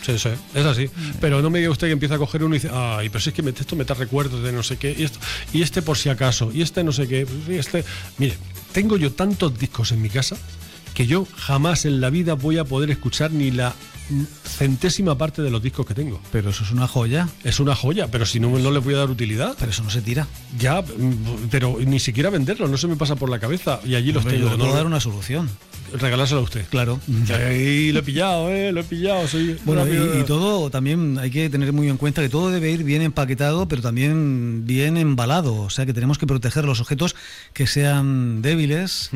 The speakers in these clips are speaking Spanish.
Sí, es así. Pero no me diga usted que empieza a coger uno y dice, ay, pero si es que esto me da recuerdos de no sé qué, y este por si acaso, y este no sé qué, y este... Mire, tengo yo tantos discos en mi casa que yo jamás en la vida voy a poder escuchar ni la centésima parte de los discos que tengo. Pero eso es una joya. Es una joya, pero si no les voy a dar utilidad. Pero eso no se tira. Ya, pero ni siquiera venderlos, no se me pasa por la cabeza. Y allí los tengo. Yo puedo dar una solución. Regalárselo a usted. Claro. Y lo he pillado. Bueno, y todo también hay que tener muy en cuenta que todo debe ir bien empaquetado, pero también bien embalado. O sea que tenemos que proteger los objetos que sean débiles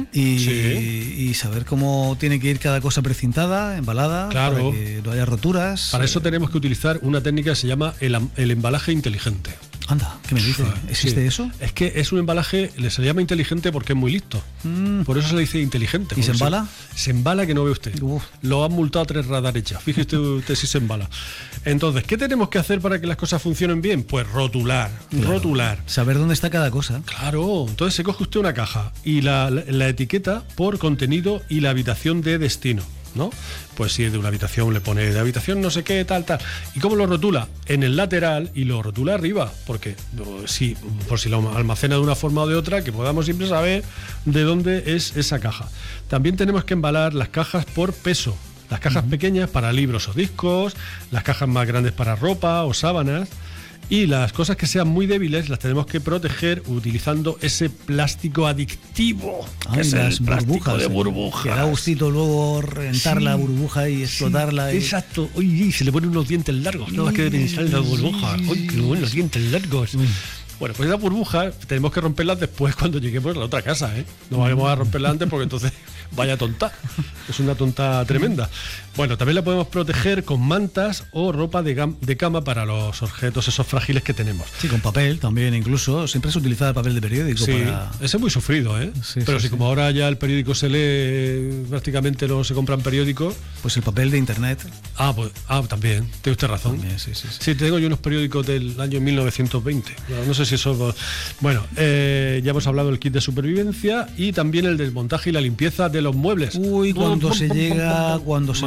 y saber cómo tiene que ir cada cosa precintada, embalada, para que no haya roturas. Para eso tenemos que utilizar una técnica que se llama el embalaje inteligente. Anda, ¿qué me dice? ¿Existe eso? Es que es un embalaje, se le llama inteligente porque es muy listo. Por eso se le dice inteligente. ¿Y se embala? Se embala que no ve usted. Lo han multado a 3 radares ya. Fíjese usted si se embala. Entonces, ¿qué tenemos que hacer para que las cosas funcionen bien? Pues rotular. Saber dónde está cada cosa. Claro. Entonces se coge usted una caja y la etiqueta por contenido y la habitación de destino, ¿no? Pues si es de una habitación le pone de habitación no sé qué, tal. ¿Y cómo lo rotula? En el lateral y lo rotula arriba, porque por si lo almacena de una forma o de otra, que podamos siempre saber de dónde es esa caja. También tenemos que embalar las cajas por peso. Las cajas pequeñas para libros o discos, las cajas más grandes para ropa o sábanas. Y las cosas que sean muy débiles las tenemos que proteger utilizando ese plástico adictivo, que es el plástico de burbujas. Que da gustito luego reventar la burbuja y explotarla. Exacto. Uy, se le ponen unos dientes largos. No más que pensar en las burbujas. Uy, qué buenos dientes largos. Bueno, pues esas burbujas tenemos que romperlas después cuando lleguemos a la otra casa, ¿eh? No vamos a romperlas antes porque entonces vaya tonta. Es una tonta tremenda. Bueno, también la podemos proteger con mantas o ropa de cama para los objetos esos frágiles que tenemos. Sí, con papel también incluso. Siempre se utiliza el papel de periódico. Sí, ese es muy sufrido, ¿eh? Sí, pero como ahora ya el periódico se lee, prácticamente no se compran periódicos. Pues el papel de internet. También, tiene usted razón. También, sí. Sí, tengo yo unos periódicos del año 1920. No sé si eso... Bueno, ya hemos hablado del kit de supervivencia y también el desmontaje y la limpieza de los muebles. Uy, cuando se llega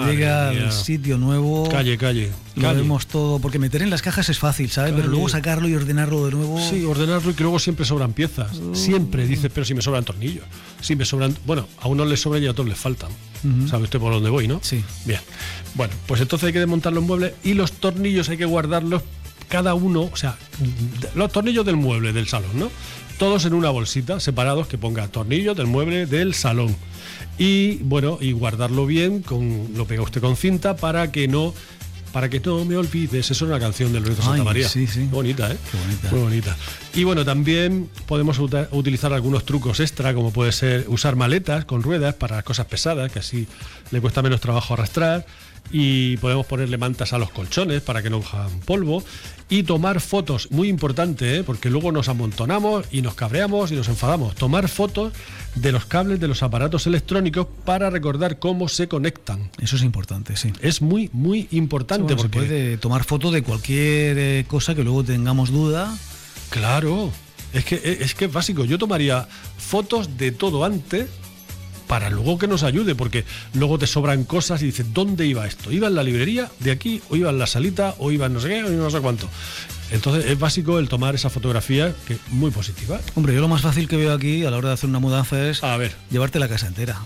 al sitio nuevo, calle. Lo vemos todo, porque meter en las cajas es fácil, ¿sabes? Pero luego sacarlo y ordenarlo de nuevo. Sí, ordenarlo y que luego siempre sobran piezas. Siempre dices, pero si me sobran tornillos. Si me sobran, bueno, a unos les sobran y a otros les faltan. ¿Sabe usted por dónde voy, no? Sí. Bien. Bueno, pues entonces hay que desmontar los muebles y los tornillos hay que guardarlos cada uno, o sea, los tornillos del mueble del salón, ¿no? Todos en una bolsita, separados, que ponga tornillos del mueble del salón. Y bueno, y guardarlo bien, lo pega usted con cinta para que no me olvides. Eso es una canción del Lorenzo Santa María. Sí. Qué bonita, ¿eh? Qué bonita. Muy bonita. Y bueno, también podemos utilizar algunos trucos extra, como puede ser usar maletas con ruedas para cosas pesadas, que así le cuesta menos trabajo arrastrar. Y podemos ponerle mantas a los colchones para que no cojan polvo y tomar fotos, muy importante, porque luego nos amontonamos y nos cabreamos y nos enfadamos. Tomar fotos de los cables de los aparatos electrónicos para recordar cómo se conectan. Eso es importante, sí. Es muy, muy importante. Porque se puede tomar foto de cualquier cosa que luego tengamos duda. Claro, es que es básico. Yo tomaría fotos de todo antes para luego que nos ayude, porque luego te sobran cosas y dices, ¿dónde iba esto? ¿Iba en la librería de aquí? ¿O iba en la salita? ¿O iba en no sé qué? ¿O no sé cuánto? Entonces es básico el tomar esa fotografía, que es muy positiva. Hombre, yo lo más fácil que veo aquí a la hora de hacer una mudanza es llevarte la casa entera.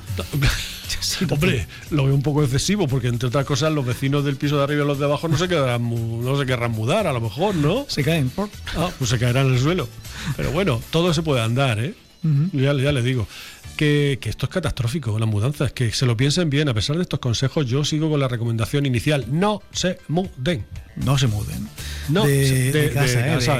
Sí, hombre, lo veo un poco excesivo, porque entre otras cosas los vecinos del piso de arriba y los de abajo no se querrán mudar, a lo mejor, ¿no? Se caen. Pues se caerán en el suelo. Pero bueno, todo se puede andar, ¿eh? Ya le digo que esto es catastrófico, las mudanzas, que se lo piensen bien. A pesar de estos consejos, yo sigo con la recomendación inicial: no se muden. No se muden. No, de casa.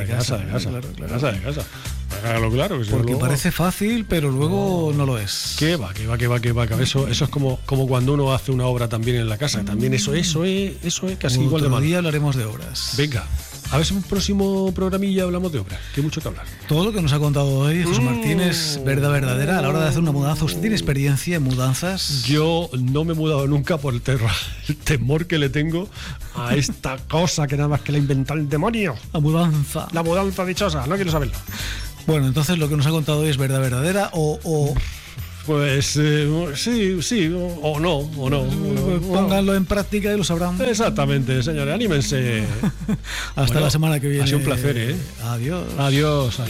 Claro, porque luego parece fácil, pero luego no lo es. ¿Qué va? Eso es como cuando uno hace una obra también en la casa. También eso es casi igual de malo. Otro día hablaremos de obras. Venga. A ver si en un próximo programilla hablamos de obras, que hay mucho que hablar. Todo lo que nos ha contado hoy José Martín es verdadera a la hora de hacer una mudanza. ¿Usted tiene experiencia en mudanzas? Yo no me he mudado nunca por el temor que le tengo a esta cosa que nada más que la inventó el demonio. La mudanza dichosa, no quiero saberlo. Bueno, entonces lo que nos ha contado hoy es verdadera o Pues sí, o no. Pues pónganlo en práctica y lo sabrán. Exactamente, señores, anímense. Hasta la semana que viene. Ha sido un placer, ¿eh? Adiós.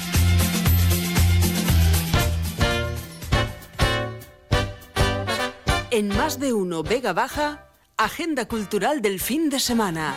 En Más de Uno Vega Baja, agenda cultural del fin de semana.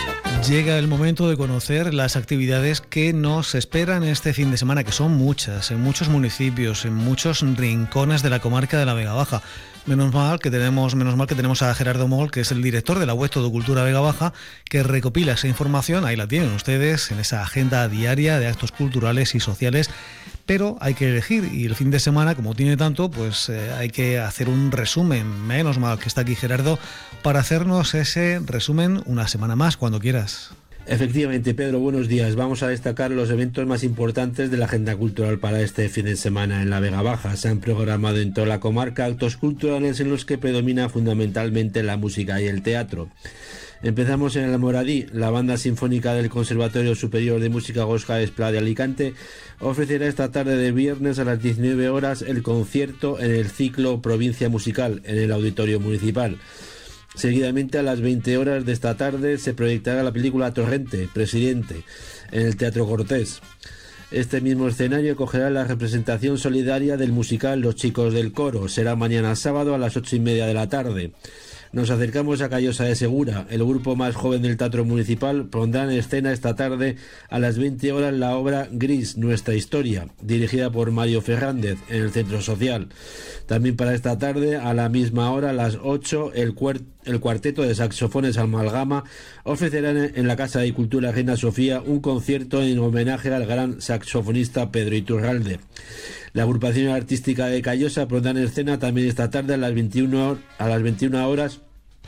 Llega el momento de conocer las actividades que nos esperan este fin de semana, que son muchas, en muchos municipios, en muchos rincones de la comarca de la Vega Baja. Menos mal que tenemos a Gerardo Moll, que es el director de la web Todo Cultura Vega Baja, que recopila esa información. Ahí la tienen ustedes en esa agenda diaria de actos culturales y sociales. Pero hay que elegir, y el fin de semana, como tiene tanto, pues hay que hacer un resumen. Menos mal que está aquí Gerardo para hacernos ese resumen una semana más, cuando quieras. Efectivamente, Pedro, buenos días. Vamos a destacar los eventos más importantes de la agenda cultural para este fin de semana en la Vega Baja. Se han programado en toda la comarca actos culturales en los que predomina fundamentalmente la música y el teatro. Empezamos en el Almoradí. La Banda Sinfónica del Conservatorio Superior de Música Óscar Esplá de Alicante ofrecerá esta tarde de viernes a las 19 horas el concierto en el ciclo Provincia Musical en el Auditorio Municipal. Seguidamente, a las 20 horas de esta tarde se proyectará la película Torrente, Presidente, en el Teatro Cortés. Este mismo escenario acogerá la representación solidaria del musical Los Chicos del Coro. Será mañana sábado a las 8:30 de la tarde. Nos acercamos a Callosa de Segura. El grupo más joven del Teatro Municipal pondrá en escena esta tarde a las 20 horas la obra Gris, Nuestra Historia, dirigida por Mario Fernández en el Centro Social. También para esta tarde, a la misma hora, a las 8, el cuarteto de saxofones Amalgama ofrecerá en la Casa de Cultura Reina Sofía un concierto en homenaje al gran saxofonista Pedro Iturralde. La agrupación artística de Callosa pondrá en escena también esta tarde a las 21 horas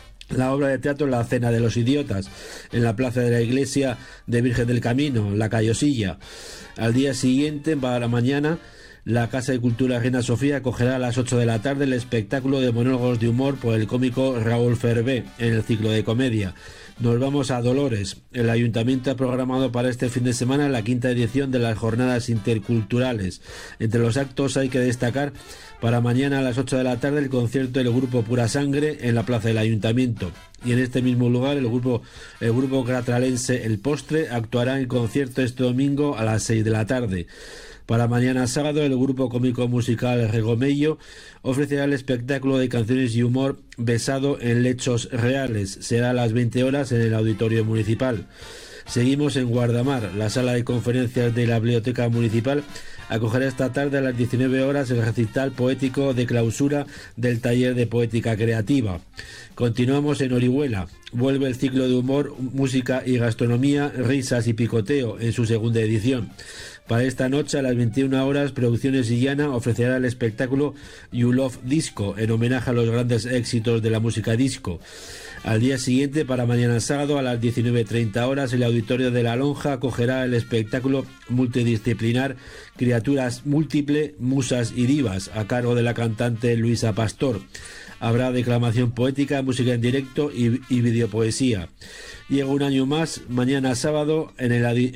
la obra de teatro La Cena de los Idiotas en la plaza de la iglesia de Virgen del Camino, La Callosilla. Al día siguiente, para mañana, la Casa de Cultura Reina Sofía acogerá a las 8 de la tarde el espectáculo de monólogos de humor por el cómico Raúl Fervé en el ciclo de comedia. Nos vamos a Dolores. El Ayuntamiento ha programado para este fin de semana la 5ª edición de las Jornadas Interculturales. Entre los actos hay que destacar para mañana a las 8 de la tarde el concierto del grupo Pura Sangre en la plaza del Ayuntamiento. Y en este mismo lugar el grupo catralense El Postre actuará en concierto este domingo a las 6 de la tarde. Para mañana sábado, el grupo cómico musical Regomello ofrecerá el espectáculo de canciones y humor basado en hechos reales. Será a las 20 horas en el Auditorio Municipal. Seguimos en Guardamar. La sala de conferencias de la Biblioteca Municipal acogerá esta tarde a las 19 horas el recital poético de clausura del taller de poética creativa. Continuamos en Orihuela. Vuelve el ciclo de humor, música y gastronomía, risas y picoteo en su segunda edición. Para esta noche a las 21 horas, Producciones Illana ofrecerá el espectáculo You Love Disco en homenaje a los grandes éxitos de la música disco. Al día siguiente, para mañana sábado a las 19:30 horas, el Auditorio de la Lonja acogerá el espectáculo multidisciplinar Criaturas Múltiple, Musas y Divas, a cargo de la cantante Luisa Pastor. Habrá declamación poética, música en directo y videopoesía. Llega un año más, mañana sábado, en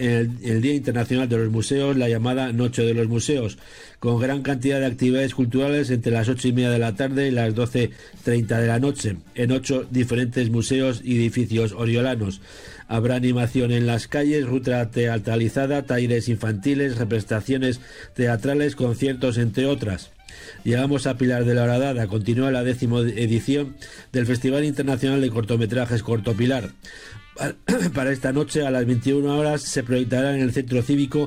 el Día Internacional de los Museos, la llamada Noche de los Museos, con gran cantidad de actividades culturales entre las 8:30 de la tarde y las 12:30 de la noche, en 8 diferentes museos y edificios oriolanos. Habrá animación en las calles, ruta teatralizada, talleres infantiles, representaciones teatrales, conciertos, entre otras. Llegamos a Pilar de la Horadada. Continúa la 10ª edición del Festival Internacional de Cortometrajes Corto Pilar. Para esta noche a las 21 horas se proyectará en el Centro Cívico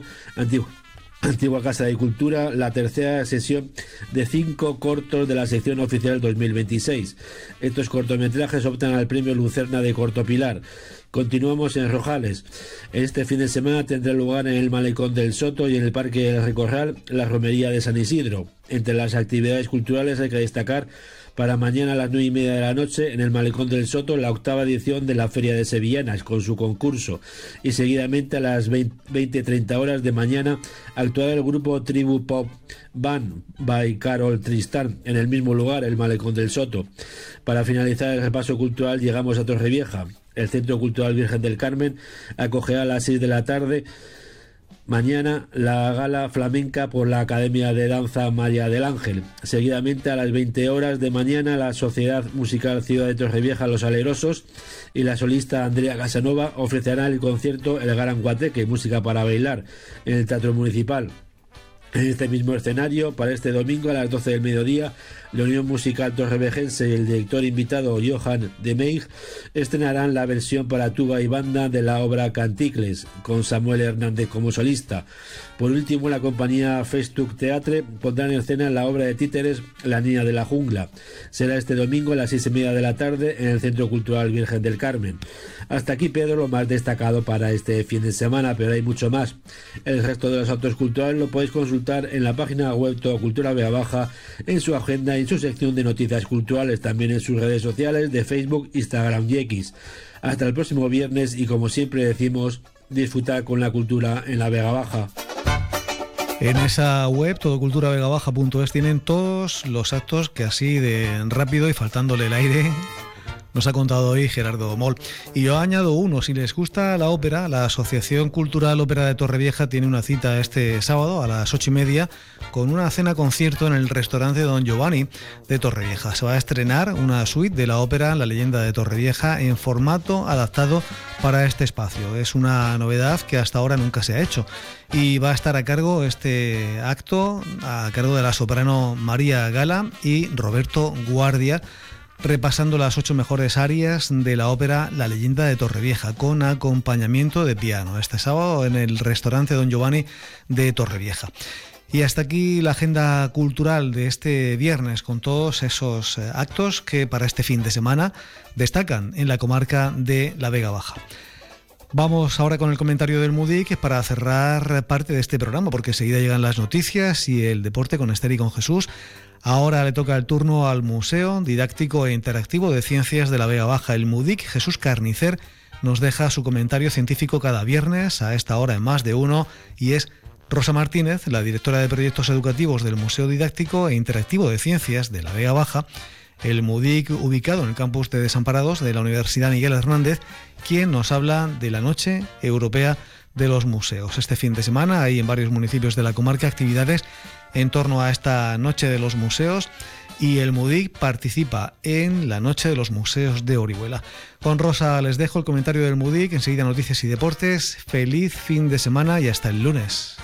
Antigua Casa de Cultura la tercera sesión de 5 cortos de la sección oficial 2026. Estos cortometrajes optan al premio Lucerna de Corto Pilar. Continuamos en Rojales. Este fin de semana tendrá lugar en el Malecón del Soto y en el Parque del Recorral la Romería de San Isidro. Entre las actividades culturales hay que destacar para mañana a las 9:30 de la noche en el Malecón del Soto la 8ª edición de la Feria de Sevillanas con su concurso, y seguidamente a las 20:30 horas de mañana actuará el grupo Tribu Pop Band by Carol Tristán en el mismo lugar, el Malecón del Soto. Para finalizar el repaso cultural llegamos a Torrevieja. El Centro Cultural Virgen del Carmen acogerá a las 6 de la tarde Mañana la gala flamenca por la Academia de Danza María del Ángel. Seguidamente a las 20 horas de mañana la Sociedad Musical Ciudad de Torrevieja Los Alerosos y la solista Andrea Casanova ofrecerán el concierto El Gran Guateque, música para bailar, en el Teatro Municipal. En este mismo escenario, para este domingo a las 12 del mediodía, la Unión Musical Torrevejense y el director invitado Johan de Meig estrenarán la versión para tuba y banda de la obra Canticles, con Samuel Hernández como solista. Por último, la compañía Festuc Teatre pondrá en escena la obra de títeres La Niña de la Jungla. Será este domingo a las 6:30 de la tarde en el Centro Cultural Virgen del Carmen. Hasta aquí, Pedro, lo más destacado para este fin de semana, pero hay mucho más. El resto de los actos culturales lo podéis consultar en la página web Todo Cultura Vega Baja, en su agenda y en su sección de noticias culturales, también en sus redes sociales de Facebook, Instagram y X. Hasta el próximo viernes y, como siempre decimos, disfrutar con la cultura en la Vega Baja. En esa web, todoculturavegabaja.es, tienen todos los actos que así de rápido y faltándole el aire nos ha contado hoy Gerardo Moll. Y yo añado uno, si les gusta la ópera, la Asociación Cultural Ópera de Torrevieja tiene una cita este sábado a las 8:30 con una cena-concierto en el restaurante Don Giovanni de Torrevieja. Se va a estrenar una suite de la ópera La Leyenda de Torrevieja en formato adaptado para este espacio. Es una novedad que hasta ahora nunca se ha hecho y va a estar a cargo este acto, a cargo de la soprano María Gala y Roberto Guardia, repasando las 8 mejores arias de la ópera La Leyenda de Torrevieja, con acompañamiento de piano, este sábado en el restaurante Don Giovanni de Torrevieja. Y hasta aquí la agenda cultural de este viernes, con todos esos actos que para este fin de semana destacan en la comarca de la Vega Baja. Vamos ahora con el comentario del MUDIC para cerrar parte de este programa, porque enseguida llegan las noticias y el deporte con Esther y con Jesús. Ahora le toca el turno al Museo Didáctico e Interactivo de Ciencias de la Vega Baja, el MUDIC. Jesús Carnicer nos deja su comentario científico cada viernes a esta hora en Más de Uno, y es Rosa Martínez, la directora de proyectos educativos del Museo Didáctico e Interactivo de Ciencias de la Vega Baja, el MUDIC ubicado en el campus de Desamparados de la Universidad Miguel Hernández, quien nos habla de la Noche Europea de los Museos. Este fin de semana hay en varios municipios de la comarca actividades en torno a esta Noche de los Museos, y el MUDIC participa en la Noche de los Museos de Orihuela. Con Rosa les dejo el comentario del MUDIC, enseguida noticias y deportes. Feliz fin de semana y hasta el lunes.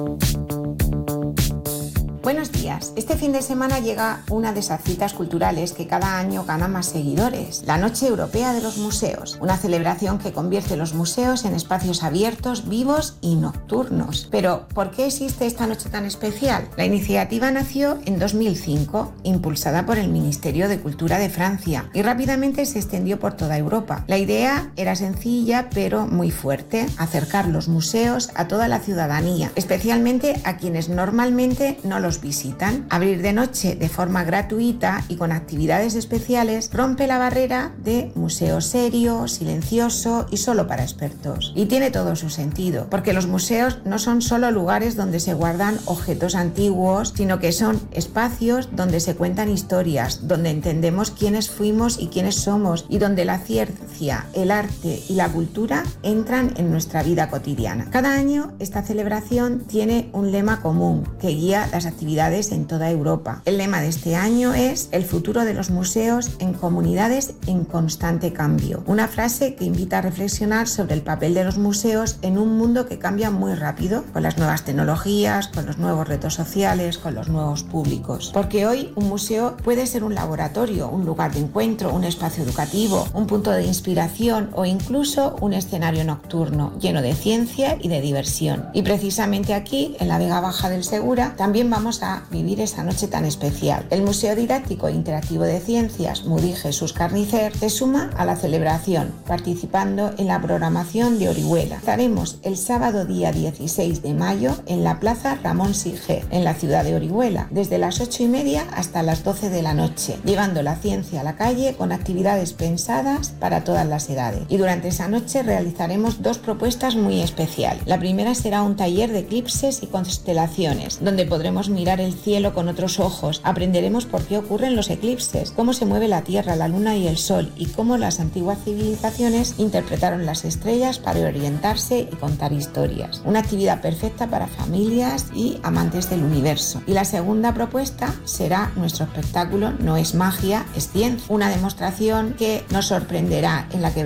Buenos días. Este fin de semana llega una de esas citas culturales que cada año gana más seguidores, la Noche Europea de los Museos, una celebración que convierte los museos en espacios abiertos, vivos y nocturnos. Pero, ¿por qué existe esta noche tan especial? La iniciativa nació en 2005, impulsada por el Ministerio de Cultura de Francia, y rápidamente se extendió por toda Europa. La idea era sencilla, pero muy fuerte: acercar los museos a toda la ciudadanía, especialmente a quienes normalmente no los visitan. Abrir de noche de forma gratuita y con actividades especiales rompe la barrera de museo serio, silencioso y solo para expertos. Y tiene todo su sentido, porque los museos no son solo lugares donde se guardan objetos antiguos, sino que son espacios donde se cuentan historias, donde entendemos quiénes fuimos y quiénes somos, y donde la ciencia, el arte y la cultura entran en nuestra vida cotidiana. Cada año esta celebración tiene un lema común que guía las actividades en toda Europa. El lema de este año es: el futuro de los museos en comunidades en constante cambio. Una frase que invita a reflexionar sobre el papel de los museos en un mundo que cambia muy rápido, con las nuevas tecnologías, con los nuevos retos sociales, con los nuevos públicos. Porque hoy un museo puede ser un laboratorio, un lugar de encuentro, un espacio educativo, un punto de inspiración o incluso un escenario nocturno lleno de ciencia y de diversión. Y precisamente aquí, en la Vega Baja del Segura, también vamos a vivir esa noche tan especial. El Museo Didáctico e Interactivo de Ciencias MUDIC Jesús Carnicer se suma a la celebración, participando en la programación de Orihuela. Estaremos el sábado día 16 de mayo en la Plaza Ramón Sige, en la ciudad de Orihuela, desde las 8:30 hasta las 12 de la noche, llevando la ciencia a la calle con actividades pensadas para todas las edades. Y durante esa noche realizaremos 2 propuestas muy especiales. La primera será un taller de eclipses y constelaciones, donde podremos mirar el cielo con otros ojos. Aprenderemos por qué ocurren los eclipses, cómo se mueve la Tierra, la Luna y el Sol y cómo las antiguas civilizaciones interpretaron las estrellas para orientarse y contar historias. Una actividad perfecta para familias y amantes del universo. Y la segunda propuesta será nuestro espectáculo No es magia, es ciencia. Una demostración que nos sorprenderá, en la que